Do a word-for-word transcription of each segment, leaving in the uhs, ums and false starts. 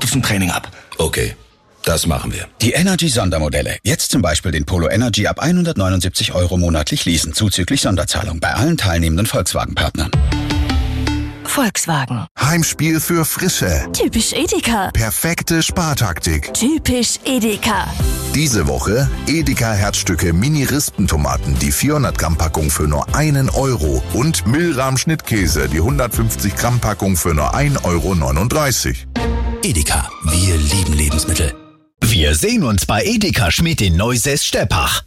zum Training ab. Okay, das machen wir. Die Energy-Sondermodelle. Jetzt zum Beispiel den Polo Energy ab hundertneunundsiebzig Euro monatlich leasen, zuzüglich Sonderzahlung bei allen teilnehmenden Volkswagen-Partnern. Volkswagen. Heimspiel für Frische. Typisch Edeka. Perfekte Spartaktik. Typisch Edeka. Diese Woche Edeka Herzstücke Mini-Rispentomaten, die vierhundert Gramm Packung für nur einen Euro und Milram Schnittkäse, die hundertfünfzig Gramm Packung für nur ein Euro neununddreißig. Edeka, wir lieben Lebensmittel. Wir sehen uns bei Edeka Schmidt in Neusäß-Steppach.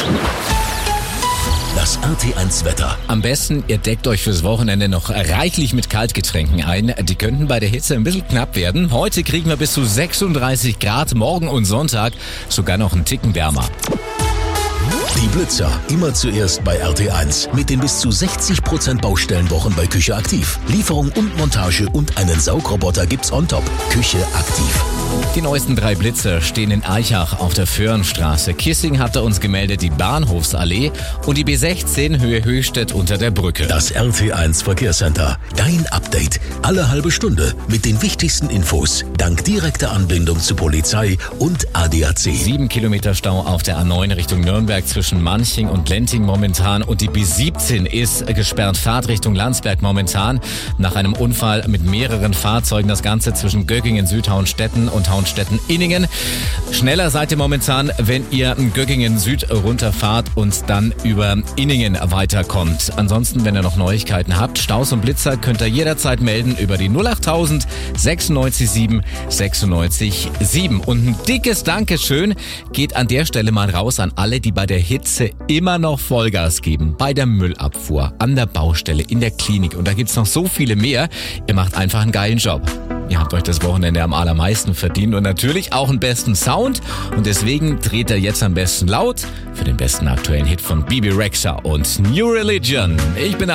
Das R T eins Wetter. Am besten, ihr deckt euch fürs Wochenende noch reichlich mit Kaltgetränken ein. Die könnten bei der Hitze ein bisschen knapp werden. Heute kriegen wir bis zu sechsunddreißig Grad, morgen und Sonntag sogar noch einen Ticken wärmer. Die Blitzer, immer zuerst bei R T eins. Mit den bis zu sechzig Prozent Baustellenwochen bei Küche aktiv. Lieferung und Montage und einen Saugroboter gibt's on top. Küche aktiv. Die neuesten drei Blitzer stehen in Eichach auf der Föhrenstraße. Kissing hatte uns gemeldet die Bahnhofsallee und die B sechzehn Höhe Höchstädt unter der Brücke. Das R T eins Verkehrscenter. Dein Update. Alle halbe Stunde mit den wichtigsten Infos. Dank direkter Anbindung zu Polizei und A D A C. Sieben Kilometer Stau auf der A neun Richtung Nürnberg zwischen Manching und Lenting momentan. Und die B siebzehn ist gesperrt. Fahrt Richtung Landsberg momentan. Nach einem Unfall mit mehreren Fahrzeugen. Das Ganze zwischen Göggingen, Südhauenstetten und Hauenstetten-Inningen. Schneller seid ihr momentan, wenn ihr Göggingen Süd runterfahrt und dann über Inningen weiterkommt. Ansonsten, wenn ihr noch Neuigkeiten habt, Staus und Blitzer könnt ihr jederzeit melden über die null achttausend sechsundneunzig sieben sechsundneunzig sieben. Und ein dickes Dankeschön geht an der Stelle mal raus an alle, die bei der Hitze immer noch Vollgas geben. Bei der Müllabfuhr, an der Baustelle, in der Klinik. Und da gibt's noch so viele mehr. Ihr macht einfach einen geilen Job. Ihr habt euch das Wochenende am allermeisten verdient und natürlich auch einen besten Sound. Und deswegen dreht er jetzt am besten laut für den besten aktuellen Hit von Bebe Rexha und New Religion. Ich bin